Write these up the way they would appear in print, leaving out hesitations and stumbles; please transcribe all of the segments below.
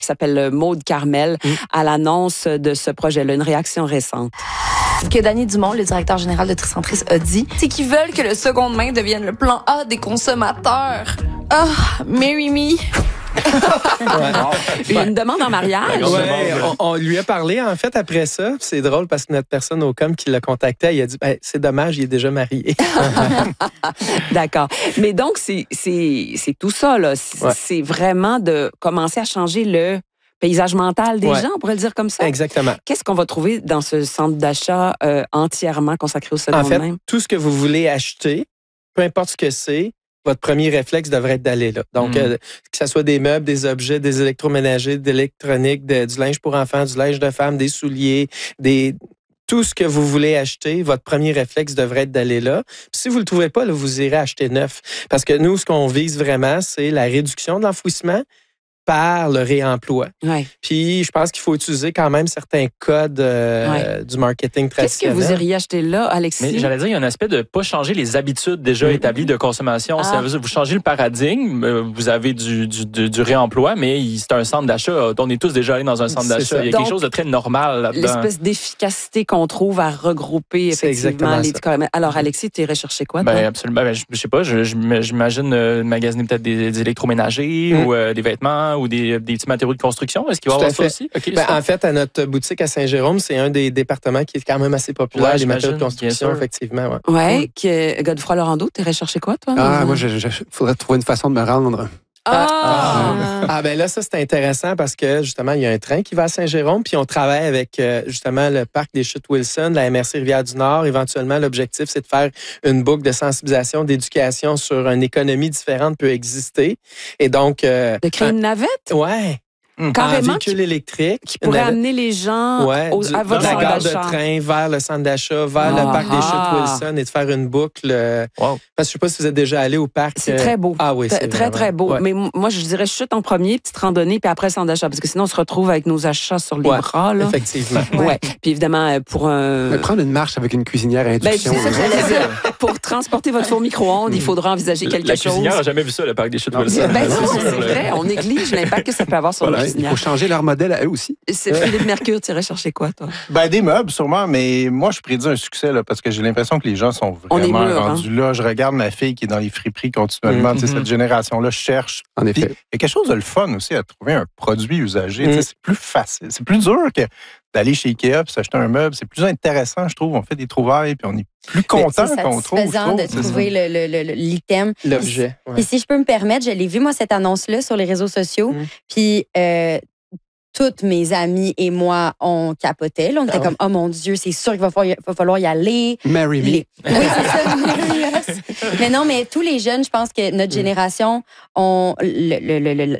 qui s'appelle Maude Carmel à l'annonce de ce projet-là, une réaction récente. Ce que Danny Dumont, le directeur général de Tricentris, a dit, c'est qu'ils veulent que le seconde main devienne le plan A des consommateurs. Ah, marry me. Une demande en mariage? Ouais, on lui a parlé, en fait, après ça. C'est drôle parce que notre personne au com qui l'a contacté, il a dit c'est dommage, il est déjà marié. D'accord. Mais donc, c'est tout ça, là. C'est vraiment de commencer à changer le paysage mental des gens, on pourrait le dire comme ça. Exactement. Qu'est-ce qu'on va trouver dans ce centre d'achat entièrement consacré au seconde main? En fait, tout ce que vous voulez acheter, peu importe ce que c'est, votre premier réflexe devrait être d'aller là. Donc, que ce soit des meubles, des objets, des électroménagers, de l'électronique, du linge pour enfants, du linge de femmes, des souliers, tout ce que vous voulez acheter, votre premier réflexe devrait être d'aller là. Puis si vous ne le trouvez pas, là, vous irez acheter neuf. Parce que nous, ce qu'on vise vraiment, c'est la réduction de l'enfouissement par le réemploi. Ouais. Puis, je pense qu'il faut utiliser quand même certains codes du marketing traditionnel. Qu'est-ce que vous iriez acheter là, Alexis? Mais j'allais dire, il y a un aspect de ne pas changer les habitudes déjà établies de consommation. Vous changez le paradigme, vous avez du réemploi, mais c'est un centre d'achat. On est tous déjà allés dans un centre d'achat. Il y a quelque chose de très normal là-dedans. L'espèce d'efficacité qu'on trouve à regrouper effectivement les... Alors, Alexis, tu irais chercher quoi? Absolument. Je sais pas, j'imagine magasiner peut-être des électroménagers ou des vêtements ou des petits matériaux de construction. Est-ce qu'il va y avoir ça aussi? Okay, en fait, à notre boutique à Saint-Jérôme, c'est un des départements qui est quand même assez populaire, les matériaux de construction, effectivement. Godefroy Laurando, tu irais chercher quoi, toi? Moi, il faudrait trouver une façon de me rendre. Ben là, ça, c'est intéressant parce que, justement, il y a un train qui va à Saint-Jérôme, puis on travaille avec, justement, le parc des Chutes Wilson, la MRC Rivière-du-Nord. Éventuellement, l'objectif, c'est de faire une boucle de sensibilisation, d'éducation sur une économie différente peut exister. Et donc... de créer une navette? Ouais. Carrément, un véhicule électrique. Qui pourrait amener les gens à votre centre d'achat. De la gare de train vers le centre d'achat, vers le parc des Chutes Wilson et de faire une boucle. Parce que je ne sais pas si vous êtes déjà allé au parc. C'est très beau. Ah oui, c'est très, très beau. Ouais. Mais moi, je dirais chute en premier, petite randonnée, puis après le centre d'achat. Parce que sinon, on se retrouve avec nos achats sur les bras. Là. Effectivement. Ouais. Puis évidemment, pour un... prendre une marche avec une cuisinière à induction. Pour transporter votre four micro-ondes, il faudra envisager quelque chose. La cuisinière n'a jamais vu ça, le parc des Chutes Wilson. C'est vrai. On néglige l'impact que ça peut avoir sur la cuisinière. Il faut changer leur modèle à eux aussi. C'est Philippe Mercure, tu irais chercher quoi, toi? Des meubles, sûrement, mais moi, je prédis un succès là, parce que j'ai l'impression que les gens sont vraiment rendus là. Je regarde ma fille qui est dans les friperies continuellement. Cette génération-là cherche. En effet. Il y a quelque chose de le fun aussi à trouver un produit usagé. C'est plus facile. C'est plus dur que d'aller chez Ikea et s'acheter un meuble. C'est plus intéressant, je trouve. On fait des trouvailles puis on est plus content qu'on trouve. C'est satisfaisant de trouver l'item. L'objet. Puis si je peux me permettre, je l'ai vu, moi, cette annonce-là sur les réseaux sociaux. Puis... toutes mes amies et moi, on capotait. Là, on était comme, oh mon Dieu, c'est sûr qu'il va falloir y aller. Marry me. Oui, c'est ça, marry us. Mais non, mais tous les jeunes, je pense que notre génération ont les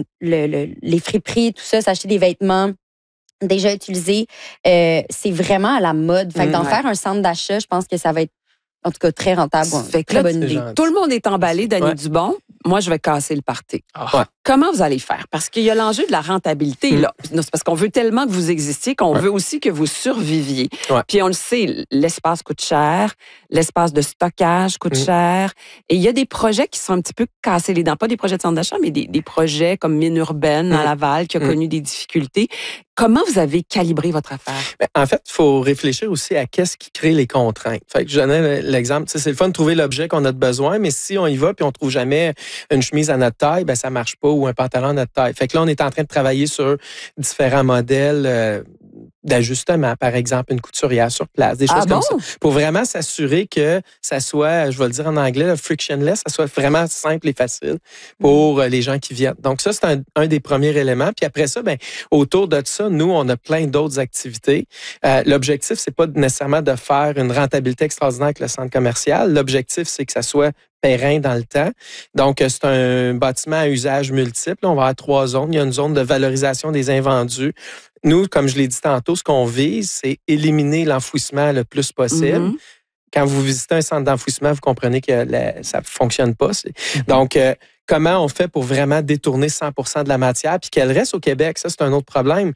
friperies, tout ça, s'acheter des vêtements déjà utilisés. C'est vraiment à la mode. Fait que d'en faire un centre d'achat, je pense que ça va être, en tout cas, très rentable. Fait que très bonne idée. Tout le monde est emballé, Danny Dubon. Moi, je vais casser le party. Comment vous allez faire? Parce qu'il y a l'enjeu de la rentabilité. Là. C'est parce qu'on veut tellement que vous existiez qu'on veut aussi que vous surviviez. Puis on le sait, l'espace coûte cher, l'espace de stockage coûte cher. Et il y a des projets qui sont un petit peu cassés les dents. Pas des projets de centre d'achat, mais des projets comme Mine Urbaine à Laval qui a connu des difficultés. Comment vous avez calibré votre affaire? En fait, il faut réfléchir aussi à qu'est-ce qui crée les contraintes. Fait que je donnais l'exemple. C'est le fun de trouver l'objet qu'on a de besoin, mais si on y va puis on trouve jamais une chemise à notre taille, ça marche pas, ou un pantalon à notre taille. Fait que là, on est en train de travailler sur différents modèles d'ajustement, par exemple, une couturière sur place, des choses comme ça, pour vraiment s'assurer que ça soit, je vais le dire en anglais, frictionless, ça soit vraiment simple et facile pour les gens qui viennent. Donc ça, c'est un des premiers éléments. Puis après ça, autour de ça, nous, on a plein d'autres activités. L'objectif, c'est pas nécessairement de faire une rentabilité extraordinaire avec le centre commercial. L'objectif, c'est que ça soit pérenne dans le temps. Donc, c'est un bâtiment à usage multiple. On va avoir 3 zones. Il y a une zone de valorisation des invendus. Nous, comme je l'ai dit tantôt, ce qu'on vise, c'est éliminer l'enfouissement le plus possible. Quand vous visitez un centre d'enfouissement, vous comprenez que ça ne fonctionne pas. Donc, comment on fait pour vraiment détourner 100% de la matière puis qu'elle reste au Québec? Ça, c'est un autre problème.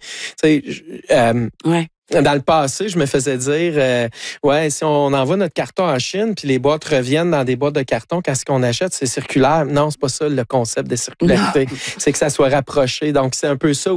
Dans le passé, je me faisais dire, si on envoie notre carton en Chine, puis les boîtes reviennent dans des boîtes de carton, quand ce qu'on achète, c'est circulaire. Non, c'est pas ça le concept de circularité. C'est que ça soit rapproché. Donc, c'est un peu ça